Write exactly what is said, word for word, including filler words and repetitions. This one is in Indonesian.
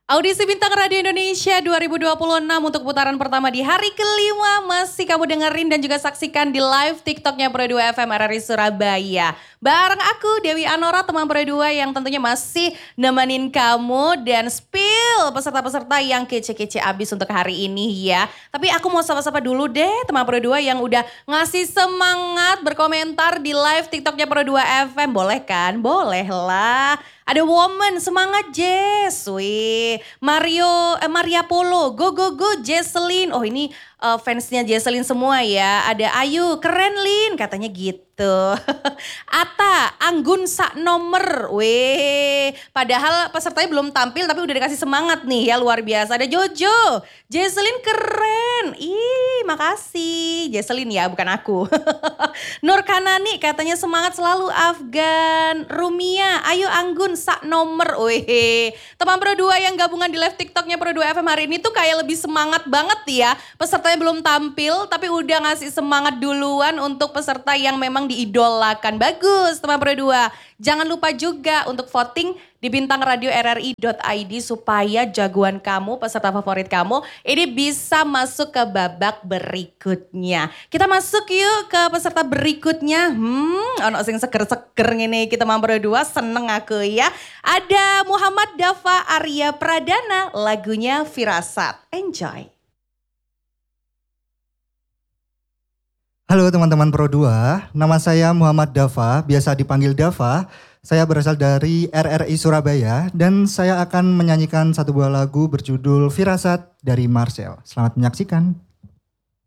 Audisi Bintang Radio Indonesia dua ribu dua puluh enam untuk putaran pertama di hari kelima masih kamu dengerin dan juga saksikan di live TikToknya Pro dua F M R R I Surabaya. Bareng aku Dewi Anora teman Pro dua yang tentunya masih nemenin kamu dan spill peserta-peserta yang kece-kece abis untuk hari ini ya. Tapi aku mau sapa-sapa dulu deh teman Pro dua yang udah ngasih semangat berkomentar di live TikToknya Pro dua F M. Boleh kan? Boleh lah. Ada Woman, semangat Jess, wih. Mario, eh, Maria Polo, go go go Jesselyn. Oh ini uh, fansnya Jesselyn semua ya. Ada Ayu, keren Lin, katanya gitu. Ata, Anggun sak nomer, weh. Padahal pesertanya belum tampil tapi udah dikasih semangat nih ya, luar biasa. Ada Jojo, Jesselyn keren. Ih, makasih. Jesselyn ya, bukan aku. Nur Kanani katanya semangat selalu Afgan. Rumia, ayo Anggun sak nomer, weh. Teman Pro dua yang gabungan di live TikToknya Pro dua F M hari ini tuh kayak lebih semangat banget ya. Pesertanya belum tampil tapi udah ngasih semangat duluan untuk peserta yang memang diidolakan. Bagus teman Pro dua. Jangan lupa juga untuk voting di bintang radio r r i dot i d supaya jagoan kamu, peserta favorit kamu ini bisa masuk ke babak berikutnya. Kita masuk yuk ke peserta berikutnya. Hmm, ono sing seger-seger ngene kita Teman Pro dua, seneng aku ya. Ada Muhammad Dava Arya Pradana, lagunya Firasat. Enjoy. Halo teman-teman Pro dua, nama saya Muhammad Dava, biasa dipanggil Dava. Saya berasal dari R R I Surabaya dan saya akan menyanyikan satu buah lagu berjudul Firasat dari Marcel. Selamat menyaksikan.